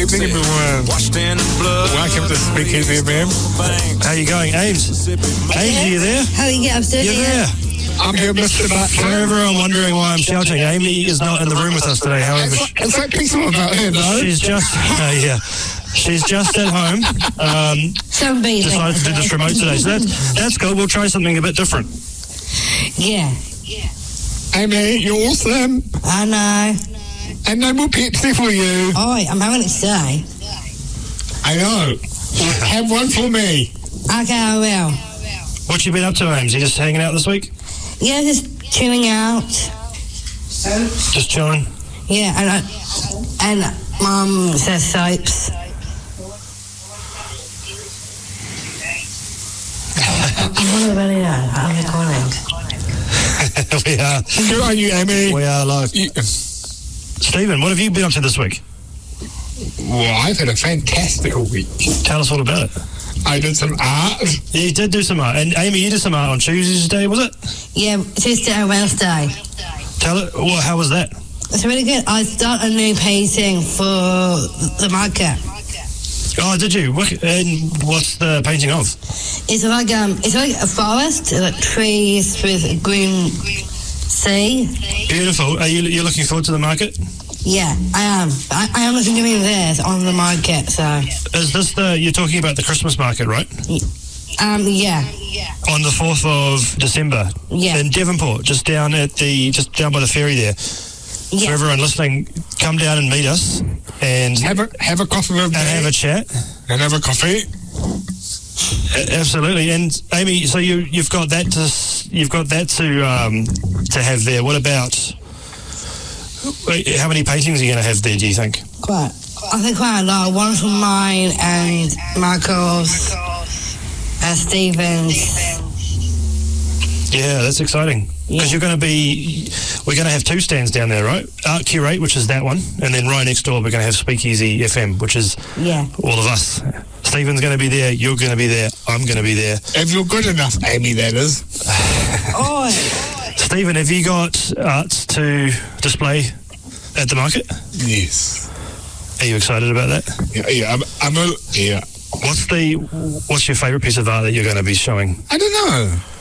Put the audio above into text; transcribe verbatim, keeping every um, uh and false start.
evening, everyone. Welcome to Speakeasy F M. How are you going, Ames? Ames, are you there? How are you? I'm still You're there. I'm here, Mister Butler. For everyone wondering why I'm shouting, Amy is not in the room with us today. However, It's like peaceful about her, no? she's just, uh, yeah, she's just at home. Um, Some bees. decided to do this remote today, so that's that's good. We'll try something a bit different. Yeah. Amy, you're awesome. I know. And no more Pepsi for you. Oi, I'm having it today. I know. Have one for me. Okay, I will. What you been up to, Ames? You just hanging out this week? Yeah, just chilling out. Just chilling? Yeah, and I, and Mum says soaps. I'm really out. I'm recording. we are. Good on you, Amy. We are live. You, Stephen, what have you been up to this week? well, I've had a fantastical week. Tell us all about it. I did some art. Yeah, you did do some art. And Amy, you did some art on Tuesday, was it? Yeah, Tuesday and Wednesday. Tell it. Well, how was that? It's really good. I start a new painting for the market. Oh, did you? What, and what's the painting of? It's like um, it's like a forest, like trees with a green sea. Beautiful. Are you you looking forward to the market? Yeah, I am. I, I am looking doing this on the market. So, Is this the you're talking about the Christmas market, right? um, yeah, On the fourth of December. Yeah. In Devonport, just down at the just down by the ferry there. yeah. For everyone listening, come down and meet us and Have a have a coffee with me. and have a chat. and have a coffee. A- Absolutely. And Amy, so you you've got that to s- you've got that to um, to have there. What about wait, how many paintings are you going to have there? Do you think? Quite. I think quite a lot. One from mine and Michael's, uh, Stephen's. Yeah, that's exciting. Because Yeah. you're going to be, we're going to have two stands down there, right? Art Curate, which is that one, and then right next door we're going to have Speakeasy F M, which is Yeah. all of us. Stephen's going to be there, you're going to be there, I'm going to be there. If you're good enough, Amy, that is. Oh, Stephen, have you got art to display at the market? Yes. Are you excited about that? Yeah, yeah. I'm, I'm a, yeah. What's the, what's your favourite piece of art that you're going to be showing? I don't know.